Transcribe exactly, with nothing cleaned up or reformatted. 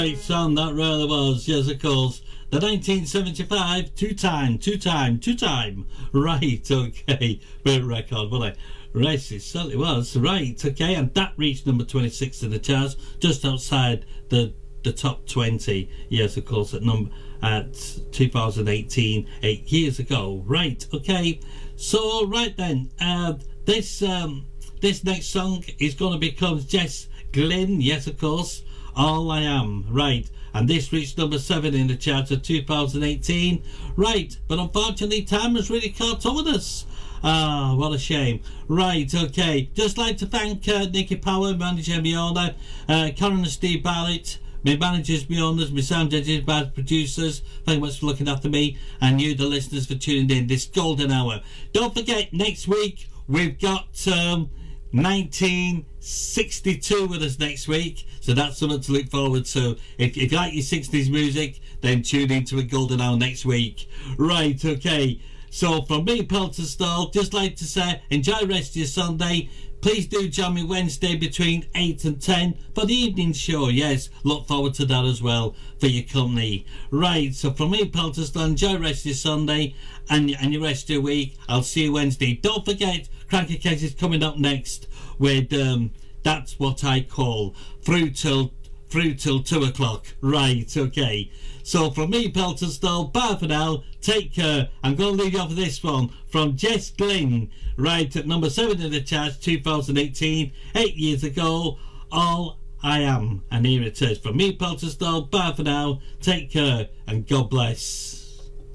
Great song that really was, yes of course. The nineteen seventy-five two time, two time, two time. Right, okay. Great record, wasn't it? Right, it certainly was. Right, okay, and that reached number twenty-six in the charts, just outside the the top twenty. Yes, of course, at number at two thousand eighteen, eight years ago. Right, okay. So right then, uh, this um, this next song is going to become Jess Glynne. Yes, of course. All I Am. Right, and this reached number seven in the chart of two thousand eighteen. Right, but unfortunately time has really caught up with us. Ah, what a shame. Right, okay, just like to thank uh, Nicky Power, manager Miona, uh, Karen and Steve Barrett, my managers, my owners, my sound judges, my producers, thank you much for looking after me, and you the listeners for tuning in this golden hour. Don't forget, next week we've got um, nineteen sixty-two with us next week, so that's something to look forward to. If, if you like your sixties music, then tune into a golden hour next week. Right, okay, so from me, Pelton Stall, just like to say, enjoy the rest of your Sunday. Please do join me Wednesday between eight and ten for the evening show. Yes, look forward to that as well for your company. Right, so from me, Pelton Stall, enjoy the rest of your Sunday and, and your rest of your week. I'll see you Wednesday. Don't forget, Cranky Case is coming up next with um, That's What I Call, through till through till two o'clock. Right, okay. So from me, Pelton Stall, bye for now. Take care. I'm going to leave you off with this one from Jess Glynne. Right, at number seven in the charts, two thousand eighteen, eight years ago. All I Am. And here it is from me, Pelton Stall, bye for now. Take care and God bless.